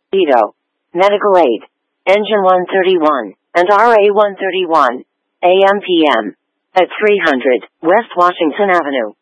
Vito. Medical aid. Engine 131 and RA 131. AM/PM. At 300 West Washington Avenue.